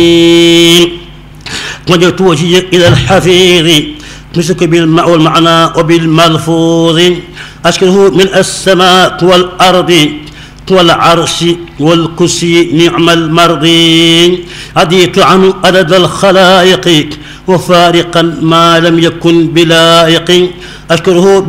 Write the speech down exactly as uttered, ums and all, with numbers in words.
وجهت وجهي إلى الحفيظ مسك بالماء والمعنى وبالملفوظ أشكره من السماء والأرض والعرش والكرسي نعم المرضي عديت عنه عدد الخلائق وفارقا ما لم يكن بلائق أشكره